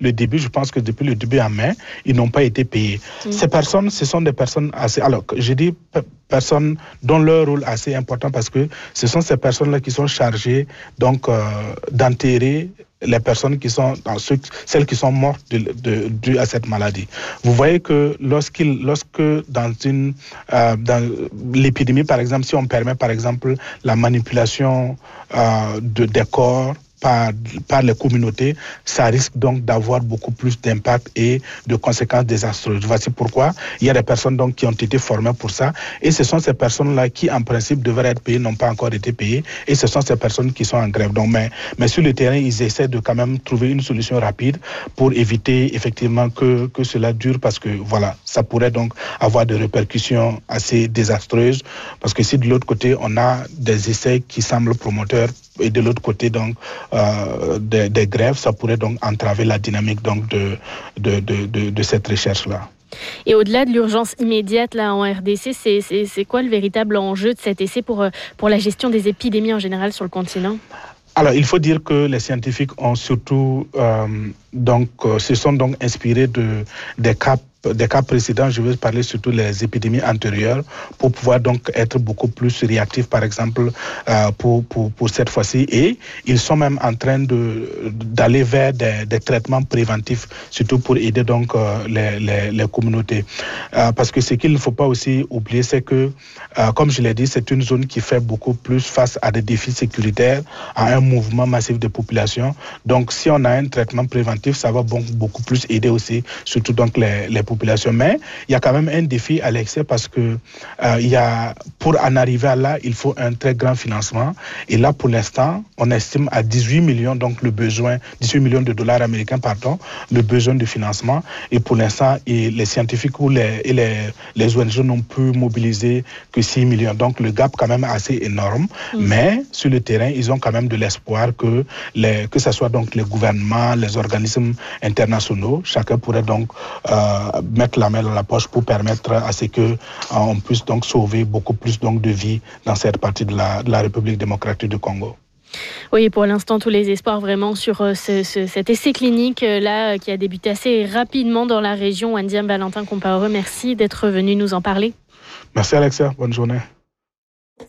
le début, je pense que depuis le début en mai, ils n'ont pas été payés. Ces personnes, ce sont des personnes assez... Alors, je dis personnes dont leur rôle est assez important parce que ce sont ces personnes-là qui sont chargées donc d'enterrer les personnes qui sont celles qui sont mortes dues à cette maladie. Vous voyez que lorsque dans l'épidémie, par exemple, si on permet par exemple la manipulation des corps par les communautés, ça risque donc d'avoir beaucoup plus d'impact et de conséquences désastreuses. Voici pourquoi il y a des personnes donc qui ont été formées pour ça et ce sont ces personnes-là qui en principe devraient être payées, n'ont pas encore été payées et ce sont ces personnes qui sont en grève. Donc, mais sur le terrain, ils essaient de quand même trouver une solution rapide pour éviter effectivement que cela dure parce que voilà, ça pourrait donc avoir des répercussions assez désastreuses parce que si de l'autre côté, on a des essais qui semblent promoteurs et de l'autre côté donc des grèves, ça pourrait donc entraver la dynamique donc de cette recherche-là. Et au-delà de l'urgence immédiate là en RDC, c'est quoi le véritable enjeu de cet essai pour la gestion des épidémies en général sur le continent? Alors, il faut dire que les scientifiques ont surtout se sont donc inspirés des cas précédents. Je veux parler surtout des épidémies antérieures pour pouvoir donc être beaucoup plus réactifs, par exemple, pour cette fois-ci. Et ils sont même en train d'aller vers des traitements préventifs, surtout pour aider donc les communautés. Parce que ce qu'il ne faut pas aussi oublier, c'est que, comme je l'ai dit, c'est une zone qui fait beaucoup plus face à des défis sécuritaires, à un mouvement massif de population. Donc, si on a un traitement préventif, ça va beaucoup plus aider aussi, surtout donc les populations. Mais il y a quand même un défi à l'excès parce que pour en arriver à là, il faut un très grand financement. Et là, pour l'instant, on estime à 18 millions, donc 18 millions de dollars américains, le besoin de financement. Et pour l'instant, les scientifiques les ONG n'ont pu mobiliser que 6 millions. Donc, le gap quand même assez énorme. Mais sur le terrain, ils ont quand même de l'espoir que ce soit donc les gouvernements, les organismes internationaux, chacun pourrait donc mettre la main dans la poche pour permettre à ce que on puisse donc sauver beaucoup plus donc de vies dans cette partie de la République démocratique du Congo. Oui, pour l'instant, tous les espoirs vraiment sur cet essai clinique là qui a débuté assez rapidement dans la région. Wandiam Valentin Compaoré, merci d'être venu nous en parler. Merci Alexia, bonne journée.